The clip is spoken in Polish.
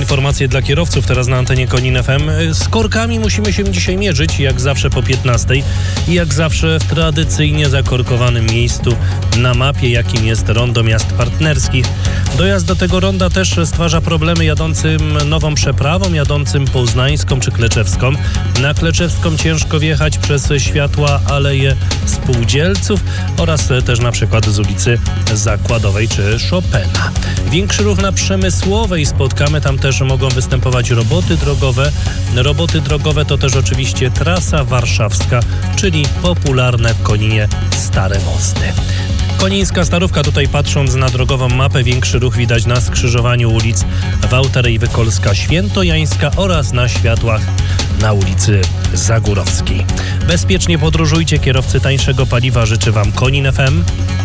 informacje dla kierowców teraz na antenie Konin FM. Z korkami musimy się dzisiaj mierzyć, jak zawsze po 15 i jak zawsze w tradycyjnie zakorkowanym miejscu na mapie, jakim jest Rondo Miast Partnerskich. Dojazd do tego ronda też stwarza problemy jadącym nową przeprawą, jadącym Poznańską czy Kleczewską. Na Kleczewską ciężko wjechać przez światła Aleje Spółdzielców oraz też na przykład z ulicy Zakładowej czy Chopina. Większy ruch na Przemysłowej spotkamy, tam też mogą występować roboty drogowe. Roboty drogowe to też oczywiście trasa warszawska, czyli popularne w Koninie Stare Mosty. Konińska Starówka, tutaj patrząc na drogową mapę, większy ruch widać na skrzyżowaniu ulic Wałtarej Wykolska Świętojańska oraz na światłach na ulicy Zagórowskiej. Bezpiecznie podróżujcie, kierowcy tańszego paliwa życzy Wam Konin FM.